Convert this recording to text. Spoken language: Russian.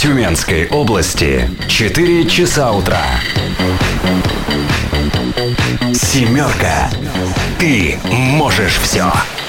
Тюменской области 4 часа утра. Семерка. Ты можешь все.